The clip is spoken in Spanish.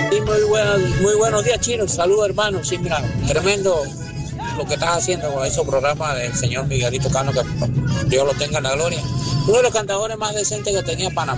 Sí, muy buenos días, Chino. Saludos, hermano. Sí, mira, tremendo lo que estás haciendo con esos programas del señor Miguelito Cano, que Dios lo tenga en la gloria. Uno de los cantadores más decentes que tenía Panamá.